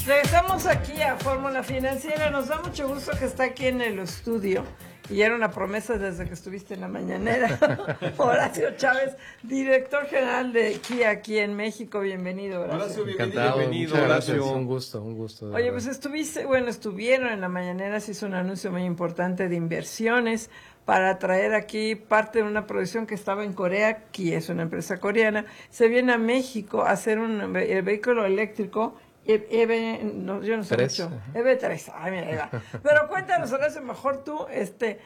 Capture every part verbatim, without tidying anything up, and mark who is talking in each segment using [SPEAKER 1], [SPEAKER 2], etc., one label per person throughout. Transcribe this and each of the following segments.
[SPEAKER 1] Regresamos aquí a Fórmula Financiera. Nos da mucho gusto que está aquí en el estudio. Y era una promesa desde que estuviste en la mañanera. Horacio Chávez, director general de Kia aquí en México. Bienvenido, Horacio.
[SPEAKER 2] Horacio, bienvenido.
[SPEAKER 3] Encantado,
[SPEAKER 2] bienvenido,
[SPEAKER 3] muchas gracias.
[SPEAKER 2] Horacio.
[SPEAKER 3] Un gusto, un gusto.
[SPEAKER 1] Oye, pues estuviste, bueno, estuvieron en la mañanera, se hizo un anuncio muy importante de inversiones para traer aquí parte de una producción que estaba en Corea. Kia es una empresa coreana. Se viene a México a hacer un el vehículo eléctrico. E V, no, yo no sé
[SPEAKER 3] tres,
[SPEAKER 1] mucho.
[SPEAKER 3] ajá.
[SPEAKER 1] E V tres, ay, mira, ahí va. Pero cuéntanos, Horacio, mejor tú, este,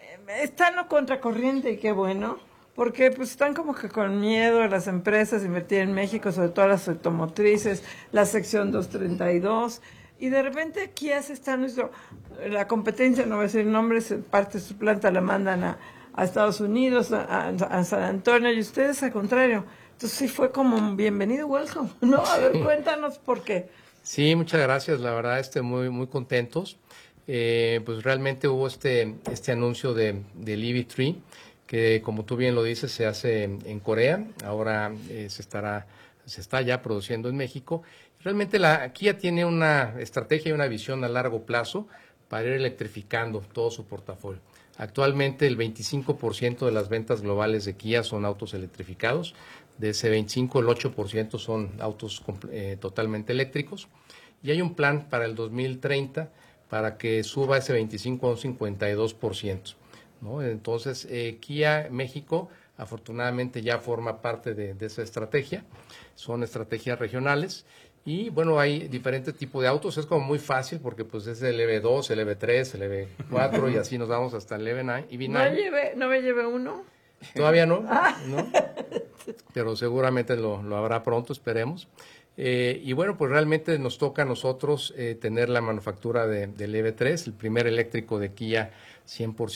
[SPEAKER 1] están a contracorriente y qué bueno, porque pues están como que con miedo las empresas invertir en México, sobre todo las automotrices, la sección doscientos treinta y dos, y de repente aquí hace esta nuestro, la competencia, no voy a decir nombres, parte de su planta la mandan a, a Estados Unidos, a, a San Antonio, y ustedes al contrario. Entonces sí fue como un bienvenido, welcome, ¿no? A ver, cuéntanos por qué.
[SPEAKER 3] Sí, muchas gracias, la verdad, este, muy, muy contentos. Eh, pues realmente hubo este, este anuncio de, del E V tres, que como tú bien lo dices, se hace en, en Corea, ahora eh, se estará, se está ya produciendo en México. Realmente la Kia tiene una estrategia y una visión a largo plazo para ir electrificando todo su portafolio. Actualmente el veinticinco por ciento de las ventas globales de Kia son autos electrificados. De ese veinticinco, el ocho por ciento son autos eh, totalmente eléctricos. Y hay un plan para el dos mil treinta para que suba ese veinticinco a un cincuenta y dos por ciento, ¿no? Entonces, eh, Kia México afortunadamente ya forma parte de, de esa estrategia. Son estrategias regionales. Y bueno, hay diferentes tipos de autos. Es como muy fácil porque pues es el E V dos, el E V tres, el E V cuatro y así nos vamos hasta el E V nueve. E V nueve.
[SPEAKER 1] ¿No, llevé, ¿No me llevé uno?
[SPEAKER 3] Todavía no, ¿no? Pero seguramente lo, lo habrá pronto, esperemos. Eh, y bueno, pues realmente nos toca a nosotros eh, tener la manufactura de, del E V tres, el primer eléctrico de Kia cien por ciento